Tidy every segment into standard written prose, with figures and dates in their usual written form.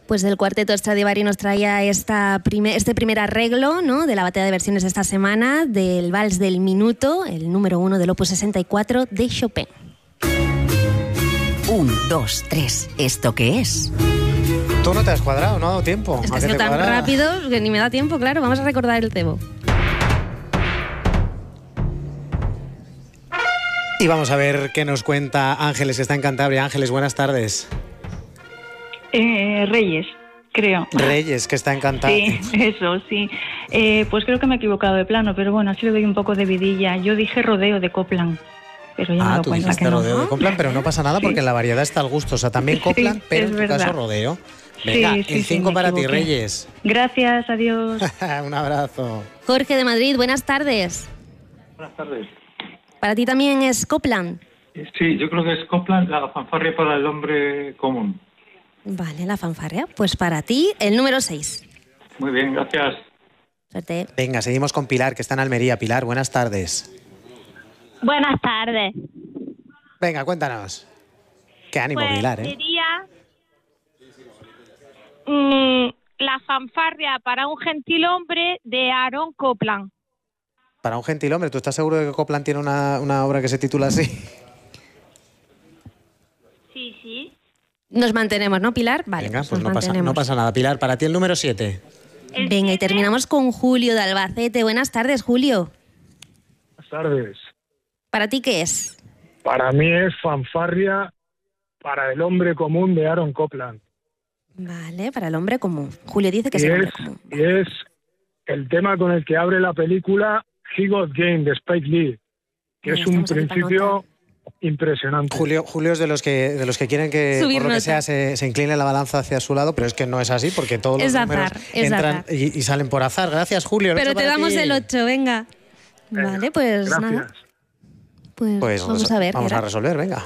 Pues el cuarteto Stradivari nos traía este primer arreglo, ¿no?, de la batería de versiones de esta semana, del Vals del Minuto, el número 1 del Opus 64 de Chopin. 1, 2, 3. ¿Esto qué es? Tú no te has cuadrado, no ha dado tiempo. Es que ha sido tan rápido que ni me da tiempo, claro. Vamos a recordar el cebo. Y vamos a ver qué nos cuenta Ángeles, que está en Cantabria. Ángeles, buenas tardes. Reyes, creo. Reyes, que está en Cantabria. Sí, eso, sí. Pues creo que me he equivocado de plano, pero bueno, así le doy un poco de vidilla. Yo dije Rodeo de Copland, pero ya me doy tú cuenta dijiste que no. Rodeo de Copland, pero no pasa nada porque en la variedad está el gusto. O sea, también Copland, Sí, pero es en tu verdad. caso Rodeo. Venga, Sí, el 5 me para ti, equivoqué. Reyes. Gracias, adiós. Un abrazo. Jorge de Madrid, buenas tardes. Buenas tardes. Para ti también es Copland. Sí, yo creo que es Copland, la fanfarria para el hombre común. Vale, la fanfarria. Pues para ti, el número 6. Muy bien, gracias. Suerte. Venga, seguimos con Pilar, que está en Almería. Pilar, buenas tardes. Buenas tardes. Venga, cuéntanos. Qué ánimo, Pues Pilar, ¿eh? sería la fanfarria para un gentilhombre de Aaron Copland. Para un gentilhombre, ¿tú estás seguro de que Copland tiene una obra que se titula así? Sí, sí. Nos mantenemos, ¿no, Pilar? Vale, Venga, pues nos no mantenemos. pasa nada. Pilar, para ti el número 7. Venga, y terminamos con Julio de Albacete. Buenas tardes, Julio. Buenas tardes. ¿Para ti qué es? Para mí es fanfarria para el hombre común de Aaron Copland. Vale, para el hombre común. Julio dice que es Y el hombre es, común. y es el tema con el que abre la película He Got Game de Spike Lee, que Mira, es un estamos aquí para principio impresionante. Julio es de los que quieren que, Subir por lo que nota. sea, se incline la balanza hacia su lado, pero es que no es así, porque todos los Es números azar, es entran azar. y salen por azar. Gracias, Julio. El Pero 8 te para damos ti. el 8, venga. Vale, pues Gracias. nada. Pues vamos res- a ver. Vamos ¿qué a era? resolver, venga.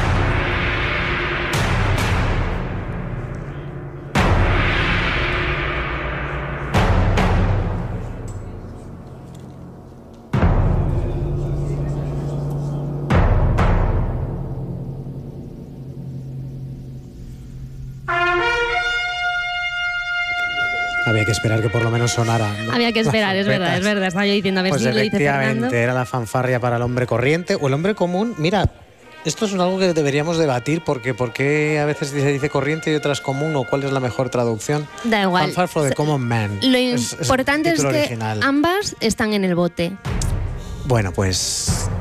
Había que esperar que por lo menos sonara, ¿no? Había que esperar, es verdad, es verdad. Estaba yo diciendo a ver Pues si lo dice Fernando. efectivamente, era la fanfarria para el hombre corriente o el hombre común. Mira, esto es algo que deberíamos debatir, porque ¿por qué a veces se dice corriente y otras común, o cuál es la mejor traducción? Da igual. Fanfare for the Common Man. Lo Es importante es título que original. ambas están en el bote. Bueno, pues